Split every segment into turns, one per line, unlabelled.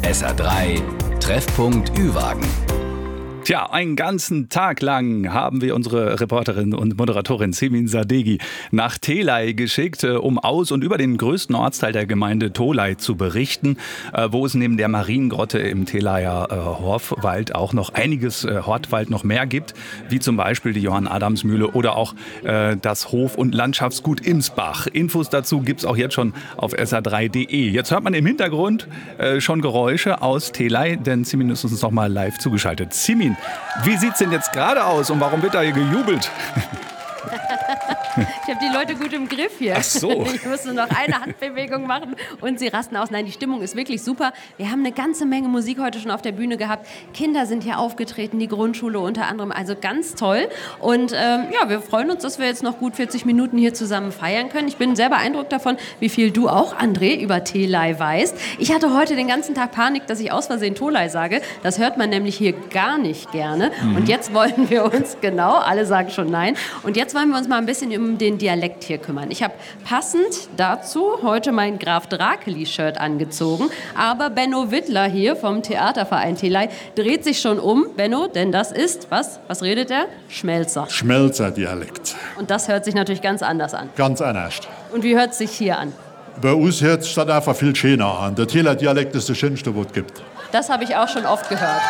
SR3 Treffpunkt Ü-Wagen.
Tja, einen ganzen Tag lang haben wir unsere Reporterin und Moderatorin Semin Sadeghi nach Telay geschickt, um aus und über den größten Ortsteil der Gemeinde Tolai zu berichten, wo es neben der Mariengrotte im Telayer Horfwald auch noch einiges Hortwald noch mehr gibt, wie zum Beispiel die Johann-Adams-Mühle oder auch das Hof- und Landschaftsgut Imsbach. Infos dazu gibt's auch jetzt schon auf sr3.de. Jetzt hört man im Hintergrund schon Geräusche aus Telay, denn Semin ist uns noch mal live zugeschaltet. Semin, wie sieht's denn jetzt gerade aus und warum wird da hier gejubelt?
Ich habe die Leute gut im Griff hier.
Ach so.
Ich muss nur noch eine Handbewegung machen und sie rasten aus. Nein, die Stimmung ist wirklich super. Wir haben eine ganze Menge Musik heute schon auf der Bühne gehabt. Kinder sind hier aufgetreten, die Grundschule unter anderem. Also ganz toll. Und wir freuen uns, dass wir jetzt noch gut 40 Minuten hier zusammen feiern können. Ich bin sehr beeindruckt davon, wie viel du auch, André, über Telay weißt. Ich hatte heute den ganzen Tag Panik, dass ich aus Versehen Tolai sage. Das hört man nämlich hier gar nicht gerne. Und jetzt wollen wir uns, genau, alle sagen schon nein. Und jetzt wollen wir uns mal ein bisschen um den Dialekt hier kümmern. Ich habe passend dazu heute mein Graf Drakeli-Shirt angezogen, aber Benno Wittler hier vom Theaterverein Telay dreht sich schon um. Benno, denn das ist, was? Was redet er? Schmelzer.
Schmelzer-Dialekt.
Und das hört sich natürlich ganz anders an.
Ganz anders.
Und wie hört es sich hier an?
Bei uns hört es dann einfach viel schöner an. Der Telay-Dialekt ist das Schönste, was es gibt.
Das habe ich auch schon oft gehört.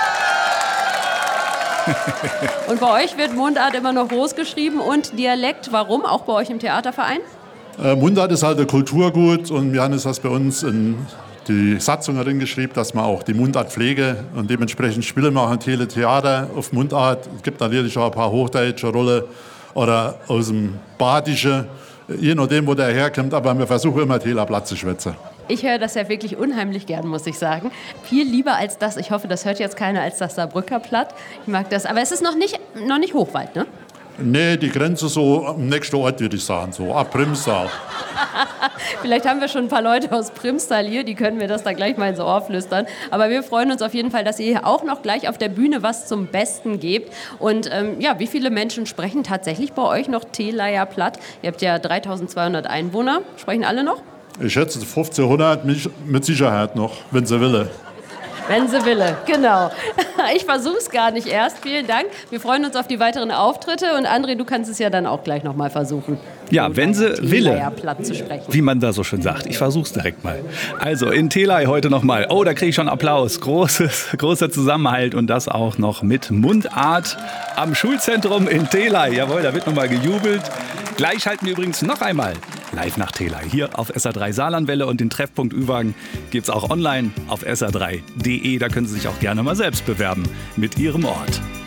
Und bei euch wird Mundart immer noch groß geschrieben und Dialekt, warum? Auch bei euch im Theaterverein?
Mundart ist halt ein Kulturgut und wir haben das bei uns in die Satzung drin geschrieben, dass man auch die Mundart pflege und dementsprechend Spiele machen, Theater auf Mundart. Es gibt natürlich auch ein paar hochdeutsche Rollen oder aus dem Badischen, je nachdem, wo der herkommt, aber wir versuchen immer Telay platt zu schwätzen.
Ich höre das ja wirklich unheimlich gern, muss ich sagen. Viel lieber als das, ich hoffe, das hört jetzt keiner, als das Saarbrücker Platt. Ich mag das, aber es ist noch nicht Hochwald, ne?
Nee, die Grenze so am nächsten Ort, würde ich sagen, so ab Primstal.
Vielleicht haben wir schon ein paar Leute aus Primstal hier, die können mir das da gleich mal ins Ohr flüstern. Aber wir freuen uns auf jeden Fall, dass ihr hier auch noch gleich auf der Bühne was zum Besten gebt. Und wie viele Menschen sprechen tatsächlich bei euch noch Telayer Platt? Ihr habt ja 3200 Einwohner. Sprechen alle noch?
Ich schätze 1500 mit Sicherheit noch, wenn sie will.
Wenn sie will, genau. Ich versuche es gar nicht erst. Vielen Dank. Wir freuen uns auf die weiteren Auftritte. Und André, du kannst es ja dann auch gleich noch mal versuchen.
Ja, wenn sie will,
Platt zu sprechen.
wie man da so schön sagt. Ich versuch's direkt mal. Also in Telay heute noch mal. Oh, da kriege ich schon Applaus. Großer Zusammenhalt und das auch noch mit Mundart am Schulzentrum in Telay. Jawohl, da wird noch mal gejubelt. Gleich halten wir übrigens noch einmal live nach Telay hier auf SR3 Saarlandwelle und den Treffpunkt Ü-Wagen gibt's auch online auf sr3.de. Da können Sie sich auch gerne mal selbst bewerben mit Ihrem Ort.